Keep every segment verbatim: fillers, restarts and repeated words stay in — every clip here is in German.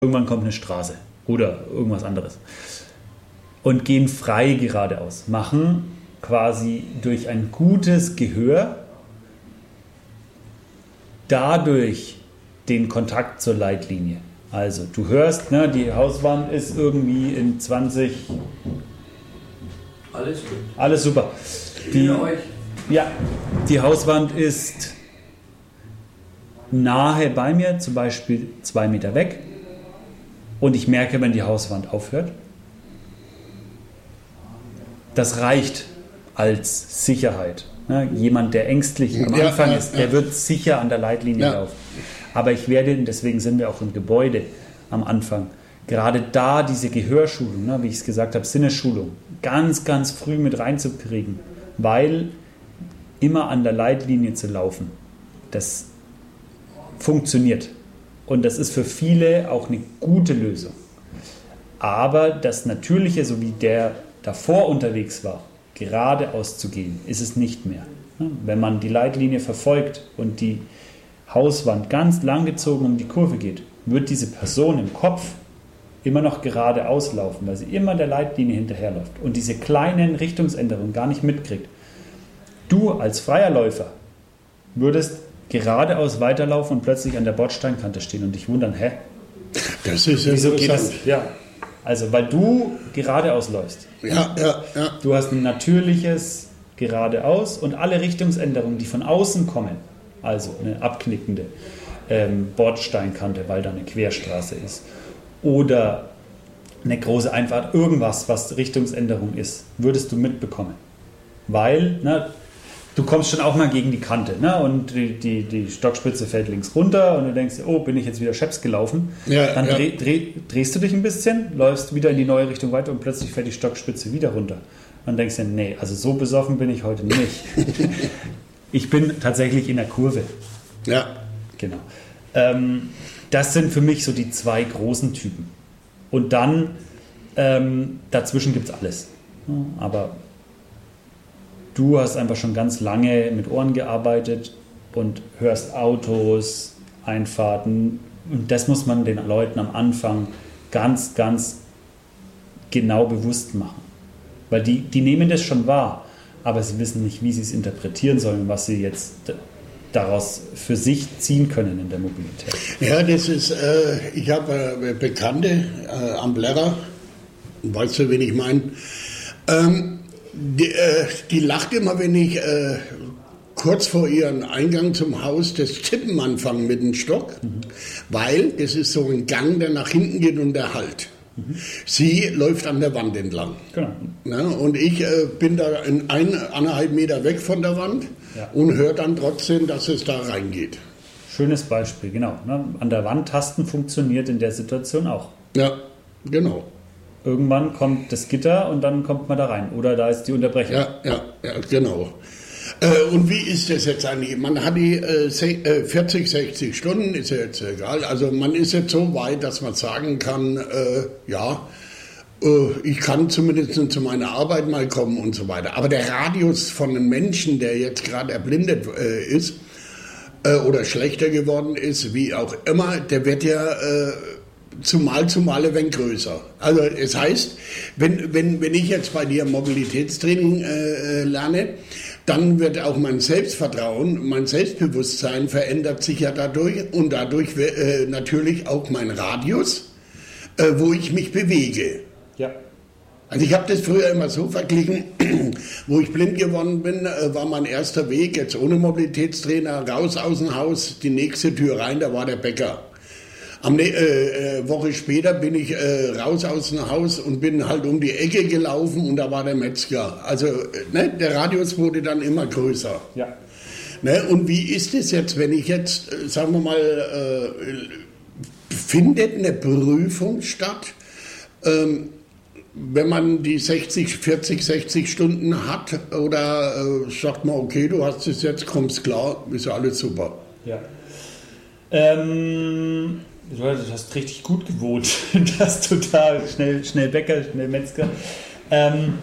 irgendwann kommt eine Straße oder irgendwas anderes. Und gehen frei geradeaus. Machen quasi durch ein gutes Gehör dadurch den Kontakt zur Leitlinie. Also du hörst, ne, die Hauswand ist irgendwie in zwanzig... Alles gut. Alles super. Die, euch. Ja, die Hauswand ist nahe bei mir, zum Beispiel zwei Meter weg. Und ich merke, wenn die Hauswand aufhört. Das reicht als Sicherheit. Ne? Jemand, der ängstlich am Ja, Anfang ja, ist, ja. der wird sicher an der Leitlinie Ja. laufen. Aber ich werde, deswegen sind wir auch im Gebäude am Anfang, gerade da diese Gehörschulung, ne, wie ich es gesagt habe, Sinnesschulung, ganz, ganz früh mit reinzukriegen, weil immer an der Leitlinie zu laufen, das funktioniert. Und das ist für viele auch eine gute Lösung. Aber das Natürliche, so wie der davor unterwegs war, geradeaus zu gehen, ist es nicht mehr. Wenn man die Leitlinie verfolgt und die Hauswand ganz langgezogen um die Kurve geht, wird diese Person im Kopf immer noch geradeaus laufen, weil sie immer der Leitlinie hinterherläuft und diese kleinen Richtungsänderungen gar nicht mitkriegt. Du als freier Läufer würdest geradeaus weiterlaufen und plötzlich an der Bordsteinkante stehen und dich wundern, hä? Das ist Wieso geht das? interessant. Ja. Also, weil du geradeaus läufst. Ja, ja, ja. Du hast ein natürliches geradeaus und alle Richtungsänderungen, die von außen kommen, also eine abknickende ähm, Bordsteinkante, weil da eine Querstraße ist, oder eine große Einfahrt, irgendwas, was Richtungsänderung ist, würdest du mitbekommen. Weil, ne, du kommst schon auch mal gegen die Kante, ne, und die, die, die Stockspitze fällt links runter und du denkst, oh, bin ich jetzt wieder scheps gelaufen. Ja, Dann ja. dreh, dreh, drehst du dich ein bisschen, läufst wieder in die neue Richtung weiter und plötzlich fällt die Stockspitze wieder runter. Und denkst dir, nee, also so besoffen bin ich heute nicht. Ich bin tatsächlich in der Kurve. Ja. Genau. Ähm, das sind für mich so die zwei großen Typen. Und dann, ähm, dazwischen gibt es alles. Ja, aber du hast einfach schon ganz lange mit Ohren gearbeitet und hörst Autos, Einfahrten. Und das muss man den Leuten am Anfang ganz, ganz genau bewusst machen. Weil die, die nehmen das schon wahr, aber sie wissen nicht, wie sie es interpretieren sollen und was sie jetzt daraus für sich ziehen können in der Mobilität. Ja, das ist, äh, ich habe äh, Bekannte äh, am Blerrer, weißt du, wen ich meine? Ähm, die, äh, die lacht immer, wenn ich äh, kurz vor ihrem Eingang zum Haus das Tippen anfange mit dem Stock, mhm. weil das ist so ein Gang, der nach hinten geht und der Halt. Mhm. Sie läuft an der Wand entlang. Genau. Ja, und ich äh, bin da in ein, eineinhalb Meter weg von der Wand ja. und höre dann trotzdem, dass es da reingeht. Schönes Beispiel, genau. Ne? An der Wand tasten funktioniert in der Situation auch. Ja, genau. Irgendwann kommt das Gitter und dann kommt man da rein. Oder da ist die Unterbrechung. Ja, ja, ja, genau. Äh, und wie ist das jetzt eigentlich? Man hat die äh, vierzig, sechzig Stunden, ist ja jetzt egal. Also man ist jetzt so weit, dass man sagen kann, äh, ja, äh, ich kann zumindest zu meiner Arbeit mal kommen und so weiter. Aber der Radius von einem Menschen, der jetzt gerade erblindet äh, ist äh, oder schlechter geworden ist, wie auch immer, der wird ja äh, zumal zumal ein wenig größer. Also es heißt, wenn, wenn, wenn ich jetzt bei dir Mobilitätstraining äh, lerne, dann wird auch mein Selbstvertrauen, mein Selbstbewusstsein verändert sich ja dadurch und dadurch äh, natürlich auch mein Radius, äh, wo ich mich bewege. Ja. Also ich habe das früher immer so verglichen, wo ich blind geworden bin, äh, war mein erster Weg, jetzt ohne Mobilitätstrainer, raus aus dem Haus, die nächste Tür rein, da war der Bäcker. Am ne äh, Woche später bin ich äh, raus aus dem Haus und bin halt um die Ecke gelaufen und da war der Metzger. Also äh, ne, der Radius wurde dann immer größer. Ja. Ne, und wie ist es jetzt, wenn ich jetzt, äh, sagen wir mal, äh, findet eine Prüfung statt, ähm, wenn man die sechzig, vierzig, sechzig Stunden hat oder äh, sagt man, okay, du hast es jetzt, kommst klar, ist ja alles super. Ja. Ähm, du hast richtig gut gewohnt. Das total schnell, schnell Bäcker, schnell Metzger. Ähm,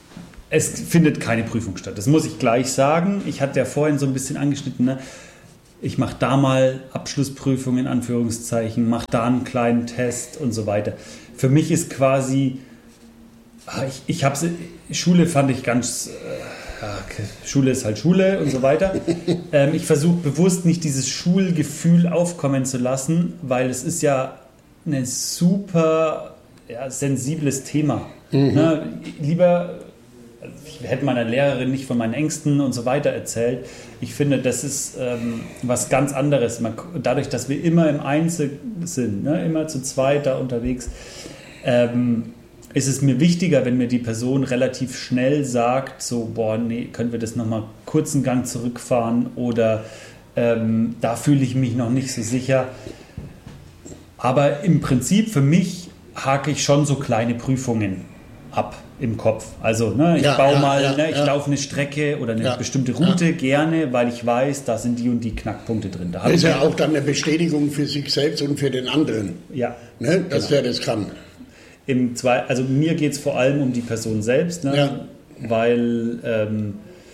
es findet keine Prüfung statt. Das muss ich gleich sagen. Ich hatte ja vorhin so ein bisschen angeschnitten. Ne? ich mache da mal Abschlussprüfung in Anführungszeichen, mache da einen kleinen Test und so weiter. Für mich ist quasi, ich, ich habe Schule fand ich ganz, äh, okay, Schule ist halt Schule und so weiter. ähm, ich versuche bewusst nicht dieses Schulgefühl aufkommen zu lassen, weil es ist ja ein super ja, sensibles Thema. Mhm. Ne? Lieber ich hätte meiner Lehrerin nicht von meinen Ängsten und so weiter erzählt. Ich finde, das ist ähm, was ganz anderes. Man, dadurch, dass wir immer im Einzel sind, ne, immer zu zweit da unterwegs, ähm, ist es mir wichtiger, wenn mir die Person relativ schnell sagt, so, boah, nee, können wir das nochmal kurz einen Gang zurückfahren oder ähm, da fühle ich mich noch nicht so sicher. Aber im Prinzip für mich hake ich schon so kleine Prüfungen ab im Kopf. Also ne, ich ja, baue ja, mal, ja, ne, ich ja. laufe eine Strecke oder eine ja, bestimmte Route ja. gerne, weil ich weiß, da sind die und die Knackpunkte drin. Da das ist ja auch dann eine Bestätigung für sich selbst und für den anderen, ja, ne, dass genau. der das kann. Im zwei, also mir geht es vor allem um die Person selbst, ne, ja. weil ähm,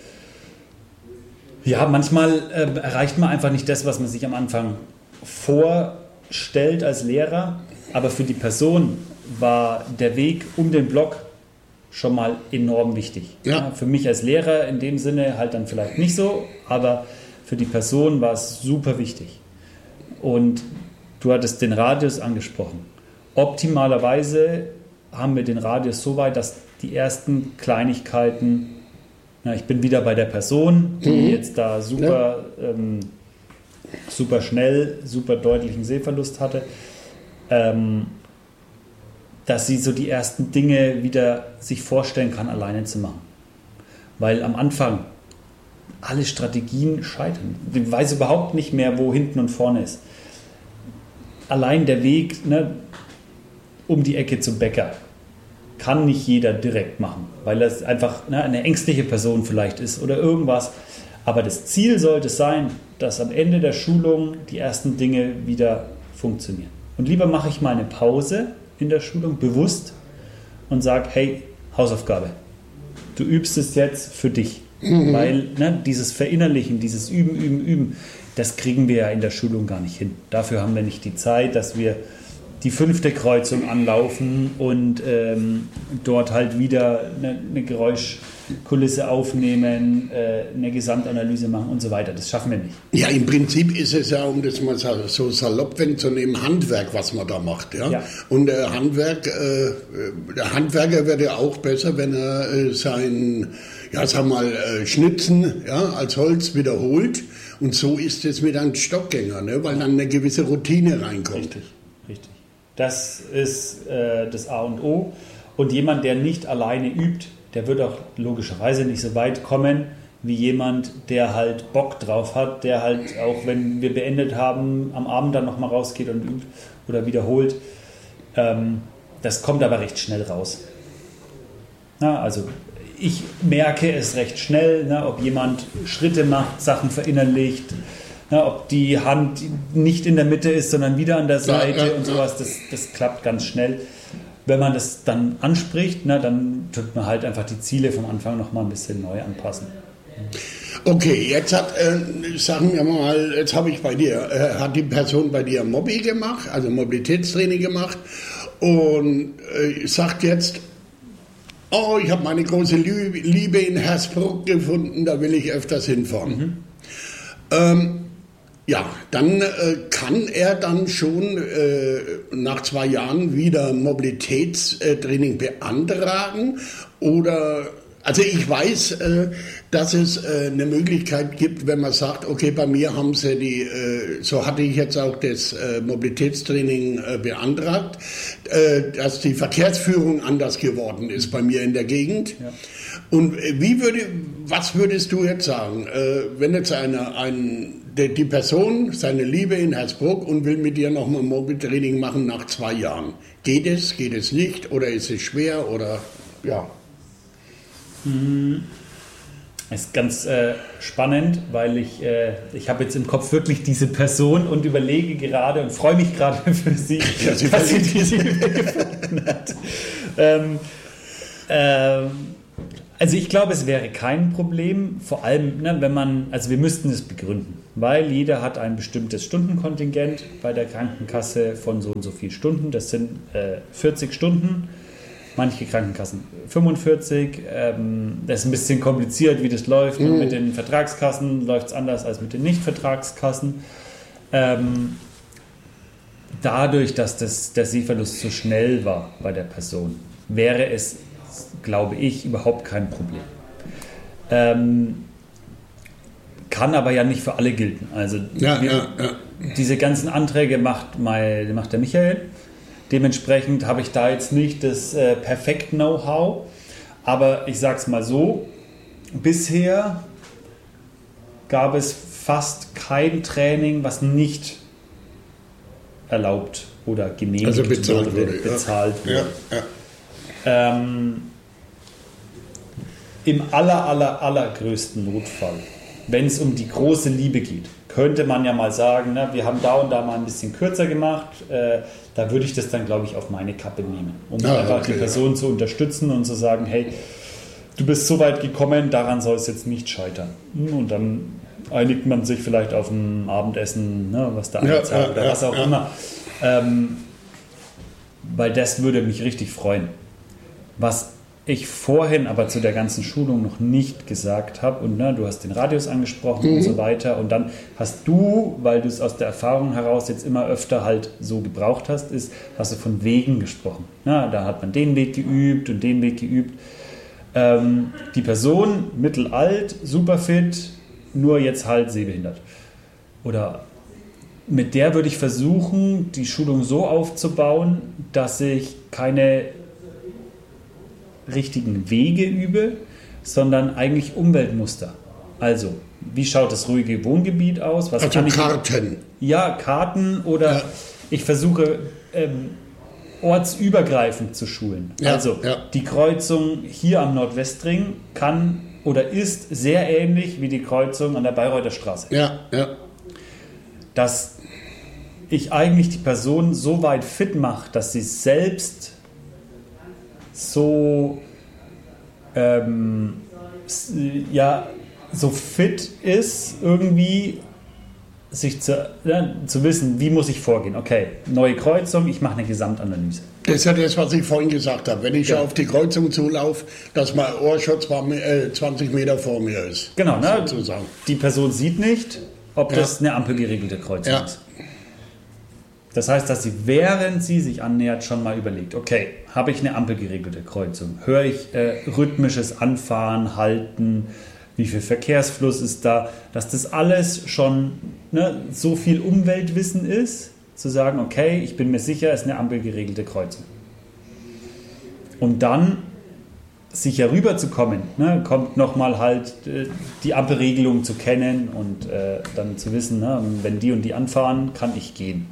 ja, manchmal äh, erreicht man einfach nicht das, was man sich am Anfang vorstellt als Lehrer, aber für die Person war der Weg um den Block schon mal enorm wichtig. Ja. Ja, für mich als Lehrer in dem Sinne halt dann vielleicht nicht so, aber für die Person war es super wichtig. Und du hattest den Radius angesprochen. Optimalerweise haben wir den Radius so weit, dass die ersten Kleinigkeiten, na, ich bin wieder bei der Person, die mhm. jetzt da super, ja. ähm, super schnell, super deutlichen Sehverlust hatte, ähm, dass sie so die ersten Dinge wieder sich vorstellen kann, alleine zu machen. Weil am Anfang alle Strategien scheitern. Ich weiß überhaupt nicht mehr, wo hinten und vorne ist. Allein der Weg, ne, um die Ecke zum Bäcker kann nicht jeder direkt machen, weil das einfach, ne, eine ängstliche Person vielleicht ist oder irgendwas. Aber das Ziel sollte sein, dass am Ende der Schulung die ersten Dinge wieder funktionieren. Und lieber mache ich mal eine Pause in der Schulung bewusst und sage, hey, Hausaufgabe, du übst es jetzt für dich. Mhm. Weil ne, dieses Verinnerlichen, dieses Üben, Üben, Üben, das kriegen wir ja in der Schulung gar nicht hin. Dafür haben wir nicht die Zeit, dass wir die fünfte Kreuzung anlaufen und ähm, dort halt wieder eine, eine Geräuschkulisse aufnehmen, äh, eine Gesamtanalyse machen und so weiter. Das schaffen wir nicht. Ja, im Prinzip ist es ja, um das mal so salopp zu nehmen, Handwerk, was man da macht. Ja? Ja. Und äh, Handwerk, äh, der Handwerker wird ja auch besser, wenn er äh, sein, ja, sag mal, äh, Schnitzen ja, als Holz wiederholt. Und so ist es mit einem Stockgänger, ne? Weil dann eine gewisse Routine reinkommt. Richtig, richtig. Das ist äh, das A und O. Und jemand, der nicht alleine übt, der wird auch logischerweise nicht so weit kommen, wie jemand, der halt Bock drauf hat, der halt auch, wenn wir beendet haben, am Abend dann nochmal rausgeht und übt oder wiederholt. Ähm, das kommt aber recht schnell raus. Na, also ich merke es recht schnell, ne, ob jemand Schritte macht, Sachen verinnerlicht, ja, ob die Hand nicht in der Mitte ist, sondern wieder an der Seite ja, ja, und sowas, das, das klappt ganz schnell. Wenn man das dann anspricht, na, dann tut man halt einfach die Ziele vom Anfang nochmal ein bisschen neu anpassen. Okay, jetzt hat, äh, sagen wir mal, jetzt habe ich bei dir, äh, hat die Person bei dir Mobi gemacht, also Mobilitätstraining gemacht und äh, sagt jetzt, oh, ich habe meine große Liebe in Hersbruck gefunden, da will ich öfters hinfahren. Mhm. Ähm, Ja, dann äh, kann er dann schon äh, nach zwei Jahren wieder Mobilitätstraining beantragen oder, also ich weiß, äh, dass es äh, eine Möglichkeit gibt, wenn man sagt, okay, bei mir haben sie die, äh, so hatte ich jetzt auch das äh, Mobilitätstraining äh, beantragt, äh, dass die Verkehrsführung anders geworden ist bei mir in der Gegend. Ja. Und wie würde, was würdest du jetzt sagen, äh, wenn jetzt eine, ein, die, die Person seine Liebe in Hersbruck und will mit dir nochmal Mobiltraining machen nach zwei Jahren? Geht es, geht es nicht oder ist es schwer oder ja? Es ist ganz äh, spannend, weil ich, äh, ich habe jetzt im Kopf wirklich diese Person und überlege gerade und freue mich gerade für sie, ja, sie dass sie diese Liebe gefunden hat. ähm, ähm, Also ich glaube, es wäre kein Problem, vor allem, ne, wenn man, also wir müssten es begründen, weil jeder hat ein bestimmtes Stundenkontingent bei der Krankenkasse von so und so viel Stunden, das sind äh, vierzig Stunden, manche Krankenkassen fünfundvierzig, ähm, das ist ein bisschen kompliziert, wie das läuft, mhm. mit den Vertragskassen läuft es anders als mit den Nicht-Vertragskassen. Ähm, dadurch, dass das, der Sehverlust so schnell war bei der Person, wäre es, glaube ich, überhaupt kein Problem. Ähm, kann aber ja nicht für alle gelten. Also ja, wir, ja, ja. diese ganzen Anträge macht, mein, macht der Michael. Dementsprechend habe ich da jetzt nicht das äh, Perfekt-Know-how. Aber ich sage es mal so, bisher gab es fast kein Training, was nicht erlaubt oder genehmigt also bezahlt wurde. wurde. Bezahlt ja. wurde. Ja, ja. Ähm, Im aller, aller, allergrößten Notfall, wenn es um die große Liebe geht, könnte man ja mal sagen, ne, wir haben da und da mal ein bisschen kürzer gemacht, äh, da würde ich das dann, glaube ich, auf meine Kappe nehmen, um ah, einfach okay, die Person ja. zu unterstützen und zu sagen, hey, du bist so weit gekommen, daran soll es jetzt nicht scheitern. Und dann einigt man sich vielleicht auf ein Abendessen, ne, was da ja, angezeigt ja, oder ja, was auch ja. immer. Ähm, weil das würde mich richtig freuen. Was ich vorhin aber zu der ganzen Schulung noch nicht gesagt habe, und ne, du hast den Radius angesprochen mhm. und so weiter, und dann hast du, weil du es aus der Erfahrung heraus jetzt immer öfter halt so gebraucht hast, ist, hast du von Wegen gesprochen. Ja, da hat man den Weg geübt und den Weg geübt. Ähm, die Person, mittelalt, super fit, nur jetzt halt sehbehindert. Oder mit der würde ich versuchen, die Schulung so aufzubauen, dass ich keine richtigen Wege übe, sondern eigentlich Umweltmuster. Also, wie schaut das ruhige Wohngebiet aus? Was also kann ich Karten. Ja, Karten oder ja. ich versuche ähm, ortsübergreifend zu schulen. Ja, also, ja. die Kreuzung hier am Nordwestring kann oder ist sehr ähnlich wie die Kreuzung an der Bayreuther Straße. Ja, ja. Dass ich eigentlich die Person so weit fit mache, dass sie selbst so ähm, ja, so fit ist, irgendwie sich zu, ja, zu wissen, wie muss ich vorgehen. Okay, neue Kreuzung, ich mache eine Gesamtanalyse. Das ist ja das, was ich vorhin gesagt habe. Wenn ich ja. auf die Kreuzung zulaufe, dass mein Ohr schon zwanzig Meter vor mir ist. Genau, ne? Sozusagen. Die Person sieht nicht, ob ja. das eine ampelgeregelte Kreuzung ja. ist. Das heißt, dass sie, während sie sich annähert, schon mal überlegt, okay, habe ich eine ampelgeregelte Kreuzung? Höre ich äh, rhythmisches Anfahren, Halten? Wie viel Verkehrsfluss ist da? Dass das alles schon ne, so viel Umweltwissen ist, zu sagen, okay, ich bin mir sicher, es ist eine ampelgeregelte Kreuzung. Um dann sicher rüberzukommen, ne, kommt nochmal halt äh, die Ampelregelung zu kennen und äh, dann zu wissen, ne, wenn die und die anfahren, kann ich gehen.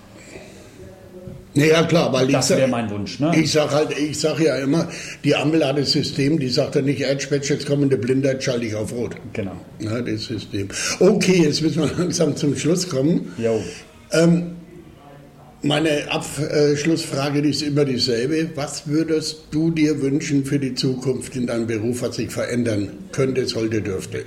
Ja klar, weil das wäre mein Wunsch. Ne? Ich sage halt, ich sage ja immer, die Ampel hat das System, die sagt ja nicht, Erdspetsch, jetzt kommende Blindheit, schalte ich auf Rot. Genau. Ja, das System. Okay, jetzt müssen wir langsam zum Schluss kommen. Jo. Ähm, meine Abschlussfrage ist immer dieselbe. Was würdest du dir wünschen für die Zukunft in deinem Beruf, was sich verändern könnte, sollte, dürfte?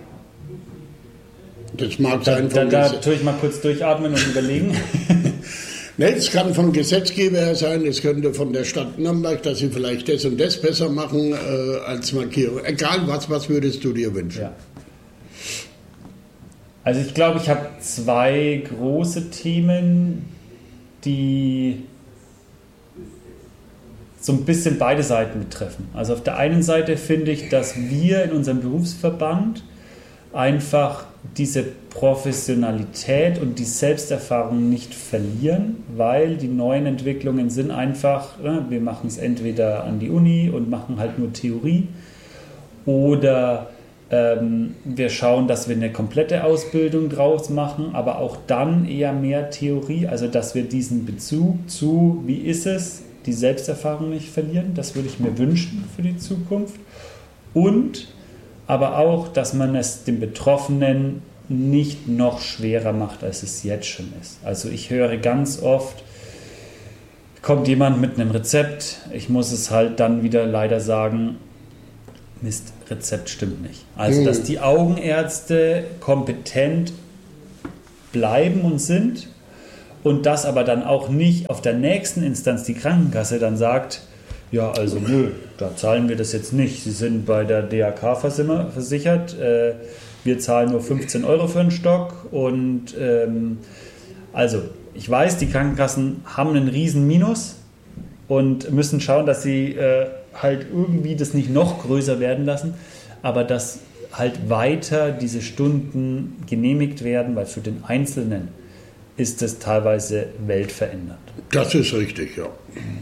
Das mag da, sein von Da, da tue ich mal kurz durchatmen und überlegen. Es kann vom Gesetzgeber her sein, es könnte von der Stadt Nürnberg, dass sie vielleicht das und das besser machen äh, als Markierung. Egal was, was würdest du dir wünschen? Ja. Also ich glaube, ich habe zwei große Themen, die so ein bisschen beide Seiten betreffen. Also auf der einen Seite finde ich, dass wir in unserem Berufsverband einfach diese Professionalität und die Selbsterfahrung nicht verlieren, weil die neuen Entwicklungen sind einfach, wir machen es entweder an die Uni und machen halt nur Theorie oder ähm, wir schauen, dass wir eine komplette Ausbildung draus machen, aber auch dann eher mehr Theorie, also dass wir diesen Bezug zu, wie ist es, die Selbsterfahrung nicht verlieren, das würde ich mir wünschen für die Zukunft und aber auch, dass man es dem Betroffenen nicht noch schwerer macht, als es jetzt schon ist. Also ich höre ganz oft, kommt jemand mit einem Rezept, ich muss es halt dann wieder leider sagen, Mist, Rezept stimmt nicht. Also, dass die Augenärzte kompetent bleiben und sind und dass aber dann auch nicht auf der nächsten Instanz die Krankenkasse dann sagt, ja, also nö, da zahlen wir das jetzt nicht. Sie sind bei der D A K versichert, äh, wir zahlen nur fünfzehn Euro für einen Stock und ähm, also ich weiß, die Krankenkassen haben einen riesen Minus und müssen schauen, dass sie äh, halt irgendwie das nicht noch größer werden lassen, aber dass halt weiter diese Stunden genehmigt werden, weil für den Einzelnen ist das teilweise weltverändernd. Das ist richtig, ja.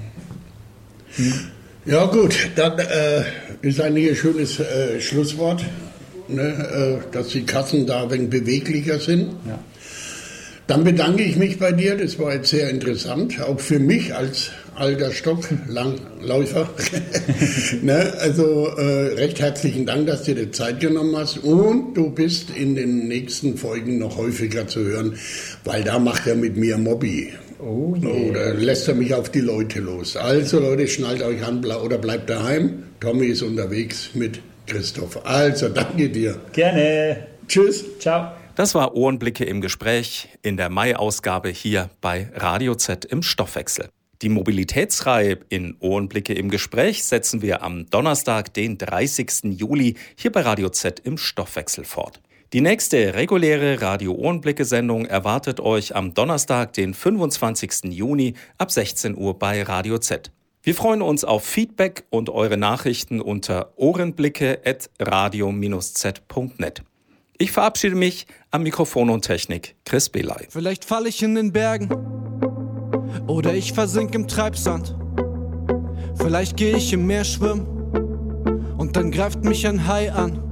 Mhm. Ja gut, dann äh, ist eigentlich ein schönes äh, Schlusswort, ne, äh, dass die Kassen da ein wenig beweglicher sind. Ja. Dann bedanke ich mich bei dir, das war jetzt sehr interessant, auch für mich als alter Stocklangläufer. ne, also äh, recht herzlichen Dank, dass du dir Zeit genommen hast und du bist in den nächsten Folgen noch häufiger zu hören, weil da macht er mit mir Mobby. Oh yeah. Oder lässt er mich auf die Leute los. Also Leute, schnallt euch an oder bleibt daheim. Tommy ist unterwegs mit Christoph. Also danke dir. Gerne. Tschüss. Ciao. Das war Ohrenblicke im Gespräch in der Mai-Ausgabe hier bei Radio Z im Stoffwechsel. Die Mobilitätsreihe in Ohrenblicke im Gespräch setzen wir am Donnerstag, den dreißigsten Juli, hier bei Radio Z im Stoffwechsel fort. Die nächste reguläre Radio-Ohrenblicke-Sendung erwartet euch am Donnerstag, den fünfundzwanzigsten Juni ab sechzehn Uhr bei Radio Z. Wir freuen uns auf Feedback und eure Nachrichten unter ohrenblicke at radio z punkt net. Ich verabschiede mich am Mikrofon und Technik, Chris Belay. Vielleicht falle ich in den Bergen oder ich versink im Treibsand. Vielleicht gehe ich im Meer schwimmen und dann greift mich ein Hai an.